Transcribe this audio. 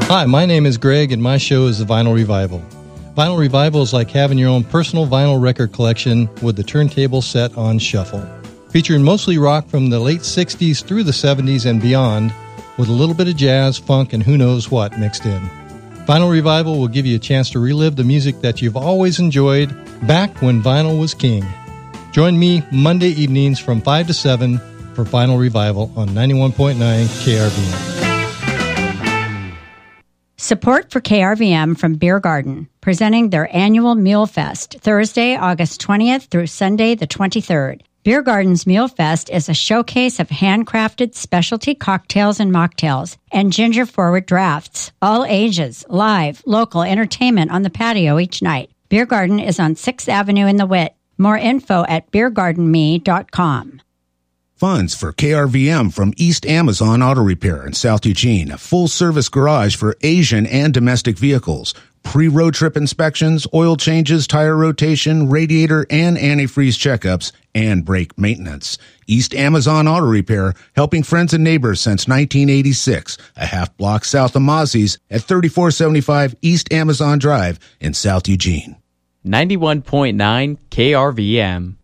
Hi, my name is Greg, and my show is The Vinyl Revival. Vinyl Revival is like having your own personal vinyl record collection with the turntable set on shuffle. Featuring mostly rock from the late 60s through the 70s and beyond, with a little bit of jazz, funk, and who knows what mixed in. Vinyl Revival will give you a chance to relive the music that you've always enjoyed back when vinyl was king. Join me Monday evenings from 5 to 7 for Vinyl Revival on 91.9 KRVM. Support for KRVM from Beer Garden, presenting their annual Mule Fest, Thursday, August 20th through Sunday, the 23rd. Beer Garden's Mule Fest is a showcase of handcrafted specialty cocktails and mocktails and ginger-forward drafts, all ages, live, local entertainment on the patio each night. Beer Garden is on 6th Avenue in the Witt. More info at beergardenme.com. Funds for KRVM from East Amazon Auto Repair in South Eugene, a full-service garage for Asian and domestic vehicles, pre-road trip inspections, oil changes, tire rotation, radiator and antifreeze checkups, and brake maintenance. East Amazon Auto Repair, helping friends and neighbors since 1986, a half block south of Mozzie's at 3475 East Amazon Drive in South Eugene. 91.9 KRVM.